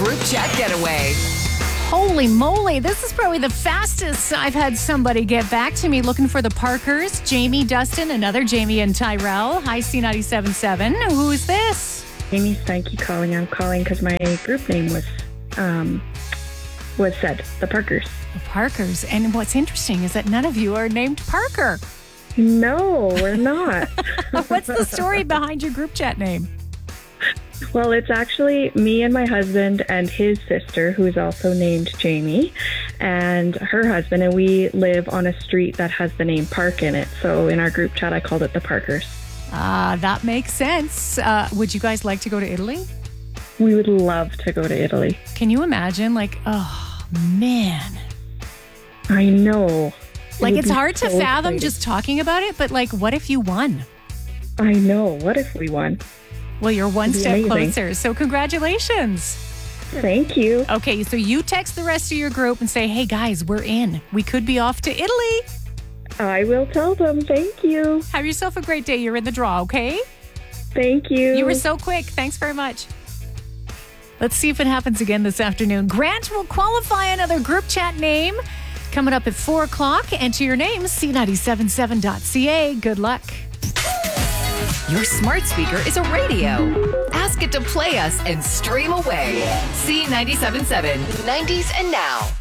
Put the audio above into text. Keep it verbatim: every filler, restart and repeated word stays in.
group chat getaway. Holy moly, this is probably the fastest I've had somebody get back to me looking for the Parkers. Jamie, Dustin, another Jamie and Tyrell. Hi, C ninety-seven point seven. Who's this? Amy Steinke calling. I'm calling because my group name was um, was said, the Parkers. The Parkers. And what's interesting is that none of you are named Parker. No, we're not. What's the story behind your group chat name? Well, it's actually me and my husband and his sister, who's also named Jamie, and her husband, and we live on a street that has the name Park in it. So in our group chat, I called it the Parkers. Ah, uh, that makes sense. Uh, would you guys like to go to Italy? We would love to go to Italy. Can you imagine? Like, oh, man. I know. Like, it's hard so to fathom exciting. just talking about it, but like, what if you won? I know. What if we won? Well, you're one It'd be step amazing. closer, so congratulations. Thank you. Okay, so you text the rest of your group and say, hey, guys, we're in. We could be off to Italy. I will tell them. Thank you. Have yourself a great day. You're in the draw, okay? Thank you. You were so quick. Thanks very much. Let's see if it happens again this afternoon. Grant will qualify another group chat name. Coming up at four o'clock. Enter your name, C nine seven seven dot C A. Good luck. Your smart speaker is a radio. Ask it to play us and stream away. C ninety-seven point seven, nineties and now.